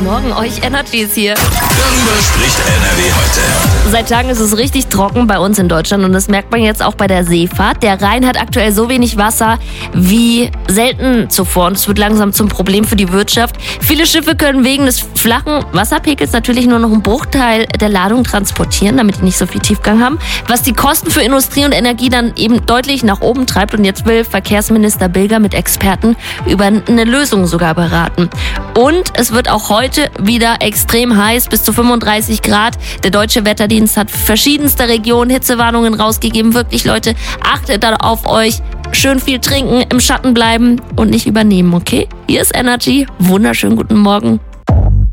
Morgen, euch Energy ist hier. Darüber spricht NRW heute. Seit Tagen ist es richtig trocken bei uns in Deutschland und das merkt man jetzt auch bei der Seefahrt. Der Rhein hat aktuell so wenig Wasser wie selten zuvor und es wird langsam zum Problem für die Wirtschaft. Viele Schiffe können wegen des flachen Wasserpegels natürlich nur noch einen Bruchteil der Ladung transportieren, damit die nicht so viel Tiefgang haben, was die Kosten für Industrie und Energie dann eben deutlich nach oben treibt. Und jetzt will Verkehrsminister Bilger mit Experten über eine Lösung sogar beraten. Und es wird auch heute wieder extrem heiß, bis zu 35 Grad. Der Deutsche Wetterdienst hat verschiedenste Regionen Hitzewarnungen rausgegeben. Wirklich, Leute, achtet da auf euch. Schön viel trinken, im Schatten bleiben und nicht übernehmen, okay? Hier ist Energy. Wunderschönen guten Morgen.